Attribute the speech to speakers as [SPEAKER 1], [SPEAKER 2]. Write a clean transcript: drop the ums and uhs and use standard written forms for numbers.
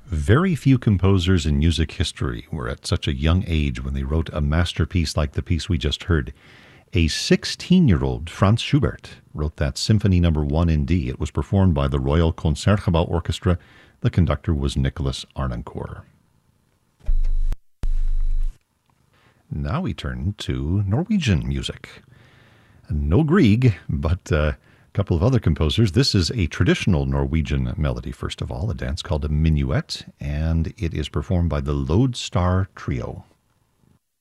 [SPEAKER 1] Very few composers in music history were at such a young age when they wrote a masterpiece like the piece we just heard. A 16-year-old Franz Schubert wrote that Symphony No. 1 in D. It was performed by the Royal Concertgebouw Orchestra. The conductor was Nicholas Arnoncourt. Now we turn to Norwegian music. No Grieg, but a couple of other composers. This is a traditional Norwegian melody, first of all, a dance called a minuet, and it is performed by the Lodestar Trio.